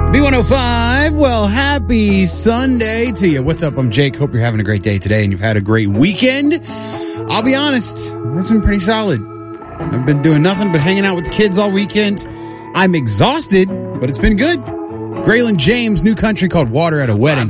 B105, well, happy Sunday to you. What's up? I'm Jake. Hope you're having a great day today and you've had a great weekend. I'll be honest, it's been pretty solid. I've been doing nothing but hanging out with the kids all weekend. I'm exhausted, but it's been good. Graylin James' new country called Water at a Wedding.